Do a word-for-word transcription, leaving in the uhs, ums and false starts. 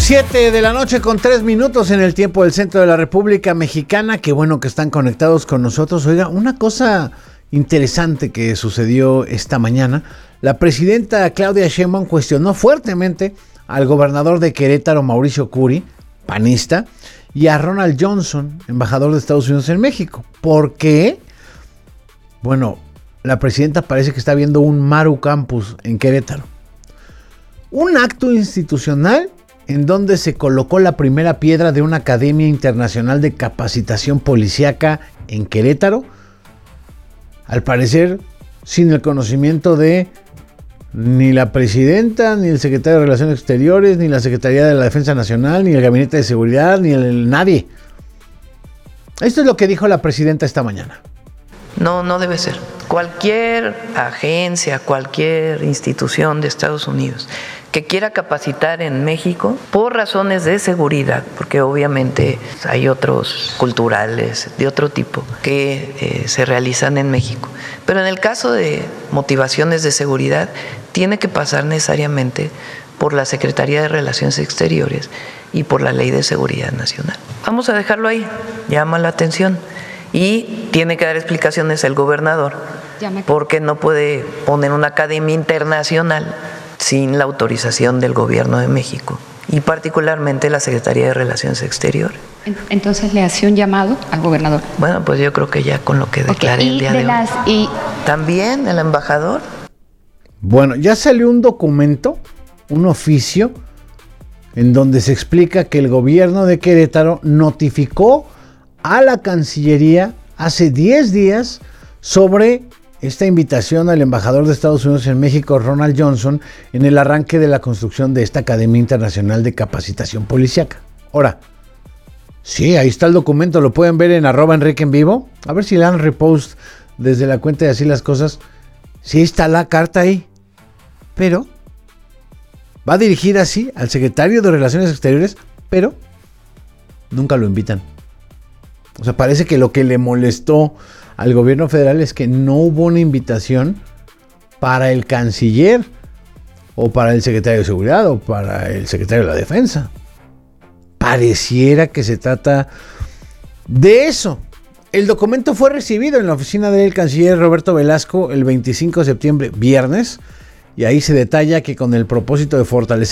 siete de la noche con tres minutos en el tiempo del centro de la República Mexicana. Qué bueno que están conectados con nosotros. Oiga, una cosa interesante que sucedió esta mañana. La presidenta Claudia Sheinbaum cuestionó fuertemente al gobernador de Querétaro, Mauricio Curi, panista, y a Ronald Johnson, embajador de Estados Unidos en México. ¿Por qué? Bueno, la presidenta parece que está viendo un Maru Campus en Querétaro. Un acto institucional en donde se colocó la primera piedra de una academia internacional de capacitación policíaca en Querétaro, al parecer sin el conocimiento de ni la presidenta, ni el secretario de Relaciones Exteriores, ni la Secretaría de la Defensa Nacional, ni el Gabinete de Seguridad, ni el, nadie. Esto es lo que dijo la presidenta esta mañana. No, no debe ser. Cualquier agencia, cualquier institución de Estados Unidos que quiera capacitar en México por razones de seguridad, porque obviamente hay otros culturales de otro tipo que eh, se realizan en México, pero en el caso de motivaciones de seguridad tiene que pasar necesariamente por la Secretaría de Relaciones Exteriores y por la Ley de Seguridad Nacional. Vamos a dejarlo ahí, llama la atención. Y tiene que dar explicaciones el gobernador, porque no puede poner una academia internacional sin la autorización del gobierno de México y particularmente la Secretaría de Relaciones Exteriores. Entonces le hace un llamado al gobernador. Bueno, pues yo creo que ya con lo que declaré okay, el día de, de las, hoy. Y... También el embajador. Bueno, ya salió un documento, un oficio, en donde se explica que el gobierno de Querétaro notificó a la Cancillería hace diez días sobre esta invitación al embajador de Estados Unidos en México, Ronald Johnson, en el arranque de la construcción de esta Academia Internacional de Capacitación Policíaca. Ahora, sí, ahí está el documento, lo pueden ver en arroba Enrique en vivo. A ver si le dan repost desde la cuenta de Así las Cosas. Sí está la carta ahí, pero va dirigida así al secretario de Relaciones Exteriores, pero nunca lo invitan. O sea, parece que lo que le molestó al gobierno federal es que no hubo una invitación para el canciller o para el secretario de Seguridad o para el secretario de la Defensa. Pareciera que se trata de eso. El documento fue recibido en la oficina del canciller Roberto Velasco el veinticinco de septiembre, viernes, y ahí se detalla que con el propósito de fortalecer